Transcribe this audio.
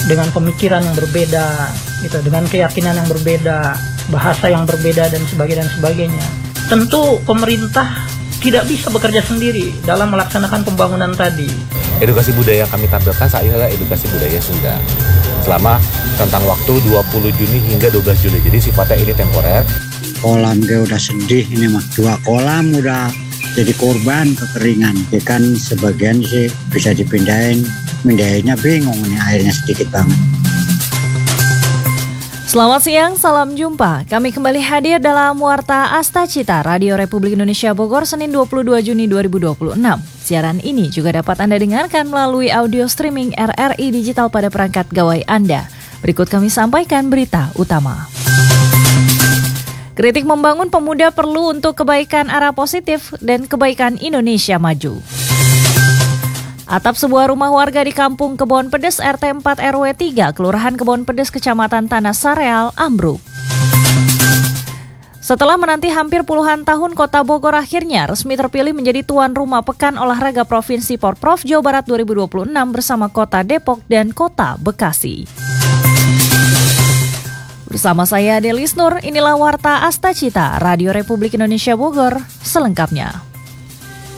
dengan pemikiran yang berbeda, gitu, dengan keyakinan yang berbeda, bahasa yang berbeda dan sebagainya. Tentu pemerintah tidak bisa bekerja sendiri dalam melaksanakan pembangunan tadi. Edukasi budaya yang kami tampilkan saat ini adalah edukasi budaya Sunda selama rentang waktu 20 Juni hingga 12 Juli. Jadi sifatnya ini temporer. Kolam dia udah sedih ini mah, 2 kolam udah jadi korban kekeringan. Ya kan sebagian sih bisa dipindahin, pindahinnya bingung nih, airnya sedikit banget. Selamat siang, salam jumpa. Kami kembali hadir dalam Warta Asta Cita Radio Republik Indonesia Bogor, Senin 22 Juni 2026. Siaran ini juga dapat Anda dengarkan melalui audio streaming RRI Digital pada perangkat gawai Anda. Berikut kami sampaikan berita utama. Kritik membangun pemuda perlu untuk kebaikan arah positif dan kebaikan Indonesia maju. Atap sebuah rumah warga di Kampung Kebon Pedes RT 4 RW 3, Kelurahan Kebon Pedes, Kecamatan Tanah Sareal, ambruk. Setelah menanti hampir puluhan tahun, Kota Bogor akhirnya resmi terpilih menjadi tuan rumah Pekan Olahraga Provinsi Porprov Jawa Barat 2026 bersama Kota Depok dan Kota Bekasi. Bersama saya Delis Nur, inilah Warta Asta Cita Radio Republik Indonesia Bogor selengkapnya.